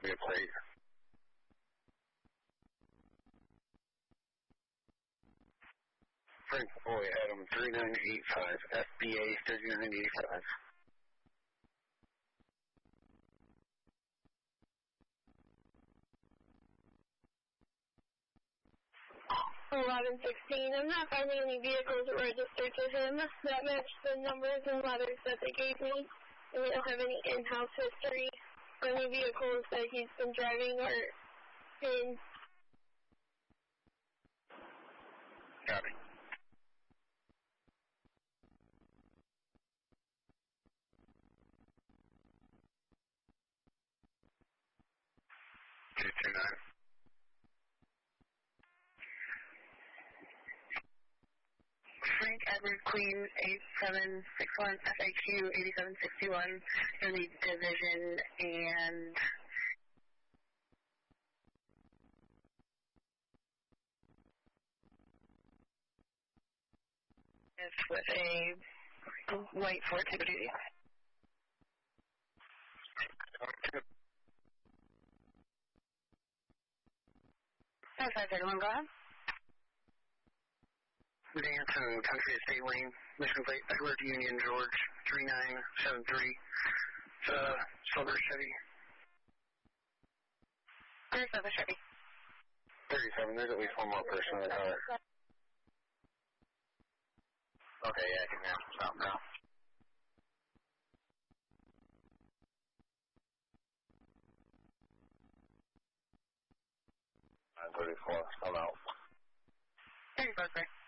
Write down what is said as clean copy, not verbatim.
copy of plate. Frank Boy, Adam 3985, FBA 3985. 1116. I'm not finding any vehicles registered to him that match the numbers and letters that they gave me. And we don't have any in-house history for any vehicles that he's been driving or in. Copy. Frank Edward Queen 8761 FAQ 8761 in the division and it's with a white Ford Super Duty. That's 531, go ahead. Danton, Country Estate Lane, Michigan Plate, Edward Union, George, 3973. It's a silver Chevy. There's another Chevy. 37, there's at least one more person in the car. Okay, yeah, I can have some stop now. 934, I'm out. 34, correct.